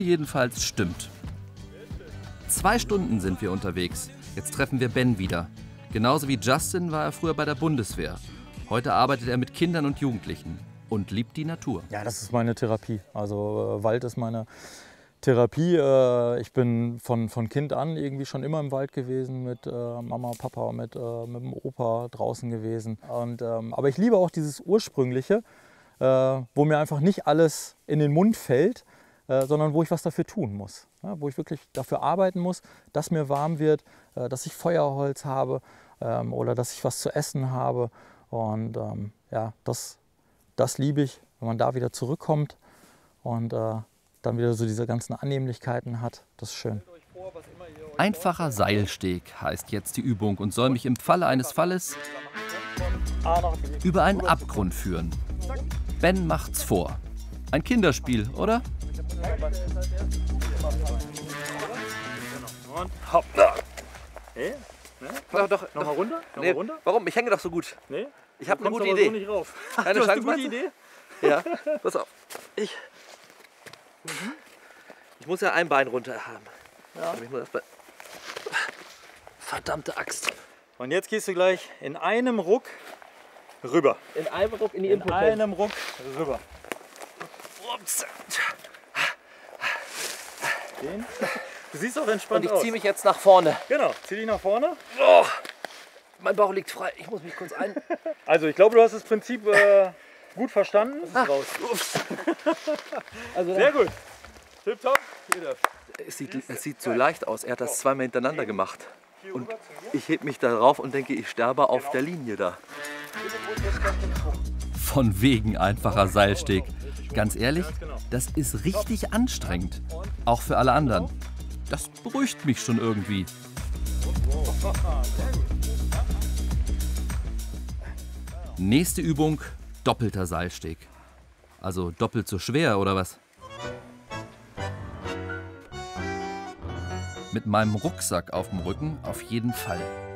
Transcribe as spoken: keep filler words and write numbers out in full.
Jedenfalls stimmt. Zwei Stunden sind wir unterwegs. Jetzt treffen wir Ben wieder. Genauso wie Justin war er früher bei der Bundeswehr. Heute arbeitet er mit Kindern und Jugendlichen und liebt die Natur. Ja, das ist meine Therapie. Also äh, Wald ist meine Therapie. Äh, ich bin von, von Kind an irgendwie schon immer im Wald gewesen, mit äh, Mama, Papa, mit, äh, mit dem Opa draußen gewesen. Und, ähm, aber ich liebe auch dieses Ursprüngliche, äh, wo mir einfach nicht alles in den Mund fällt, äh, sondern wo ich was dafür tun muss. Ja, wo ich wirklich dafür arbeiten muss, dass mir warm wird, äh, dass ich Feuerholz habe ähm, oder dass ich was zu essen habe. Und ähm, ja, das, das liebe ich, wenn man da wieder zurückkommt und äh, dann wieder so diese ganzen Annehmlichkeiten hat. Das ist schön. Einfacher Seilsteg heißt jetzt die Übung und soll mich im Falle eines Falles über einen Abgrund führen. Ben macht's vor. Ein Kinderspiel, oder? Und hopp. Hey? Ne? Doch, doch, Nochmal runter? Noch nee, runter? Warum? Ich hänge doch so gut. Nee? Ich habe eine kommst gute aber Idee. So nicht rauf. Keine du hast Chance, eine gute meinst du? Idee? Ja, pass auf. Ich, ich muss ja ein Bein runter haben. Ja. Ich muss das Bein. Verdammte Axt. Und jetzt gehst du gleich in einem Ruck rüber. In einem Ruck in die In Input. einem Ruck rüber. Ups. Den. Du siehst auch Und entspannt ich aus. ziehe mich jetzt nach vorne. Genau, zieh dich nach vorne. Oh, mein Bauch liegt frei. Ich muss mich kurz ein. Also ich glaube, du hast das Prinzip äh, gut verstanden. Ah, Raus. ups. Also, Sehr gut. Tipptopp. Es sieht, es sieht so leicht aus. Er hat das zweimal hintereinander gemacht. Und ich heb mich darauf und denke, ich sterbe auf der Linie da. Von wegen einfacher Seilsteg. Ganz ehrlich, das ist richtig anstrengend. Auch für alle anderen. Das beruhigt mich schon irgendwie. Nächste Übung, doppelter Seilsteg. Also doppelt so schwer, oder was? Mit meinem Rucksack auf dem Rücken auf jeden Fall.